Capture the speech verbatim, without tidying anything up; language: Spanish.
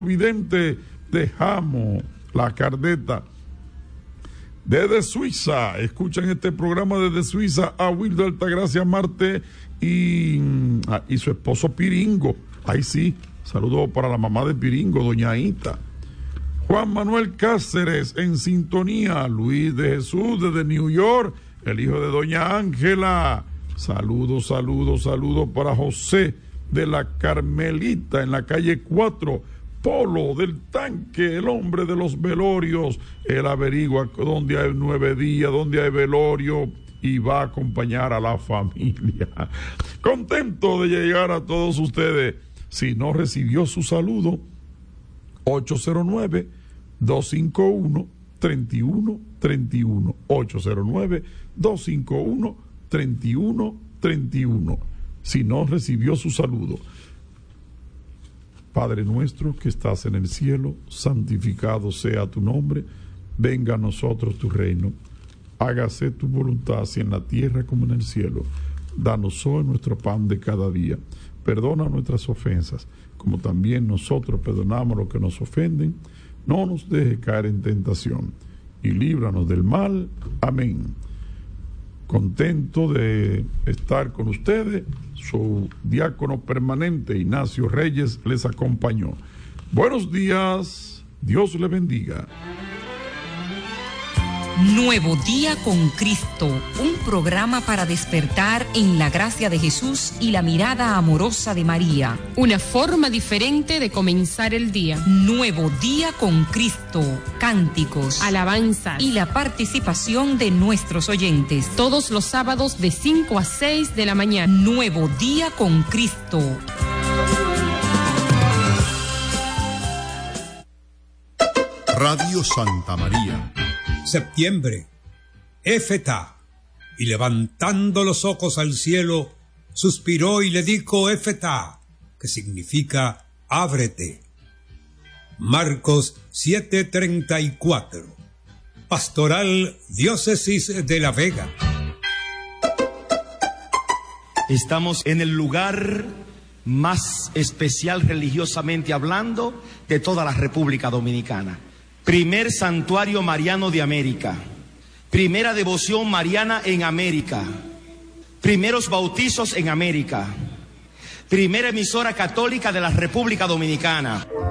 Vidente, dejamos la Cardeta. Desde Suiza, escuchan este programa desde Suiza a Wildo Altagracia Marte y, y su esposo Piringo. Ahí sí, saludos para la mamá de Piringo, doña Ita. Juan Manuel Cáceres en sintonía. Luis de Jesús desde New York, el hijo de doña Ángela. Saludos, saludos, saludos para José de la Carmelita en la calle cuatro. Polo del Tanque, el hombre de los velorios. Él averigua dónde hay nueve días, dónde hay velorio y va a acompañar a la familia. Contento de llegar a todos ustedes. Si no recibió su saludo, ocho cero nueve, dos cinco uno, tres uno tres uno. ocho cero nueve, dos cinco uno, tres uno tres uno. Si no recibió su saludo. Padre nuestro que estás en el cielo, santificado sea tu nombre, venga a nosotros tu reino, hágase tu voluntad así en la tierra como en el cielo. Danos hoy nuestro pan de cada día, perdona nuestras ofensas, como también nosotros perdonamos a los que nos ofenden, no nos dejes caer en tentación, y líbranos del mal. Amén. Contento de estar con ustedes. Su diácono permanente Ignacio Reyes les acompañó. Buenos días, Dios le bendiga. Nuevo Día con Cristo, un programa para despertar en la gracia de Jesús y la mirada amorosa de María. Una forma diferente de comenzar el día. Nuevo Día con Cristo, cánticos, alabanzas y la participación de nuestros oyentes. Todos los sábados de cinco a seis de la mañana. Nuevo Día con Cristo. Radio Santa María. Septiembre, Éfeta, y levantando los ojos al cielo, suspiró y le dijo Éfeta, que significa ábrete. Marcos siete treinta y cuatro. Pastoral Diócesis de La Vega. Estamos en el lugar más especial religiosamente hablando de toda la República Dominicana. Primer santuario mariano de América, primera devoción mariana en América, primeros bautizos en América, primera emisora católica de la República Dominicana.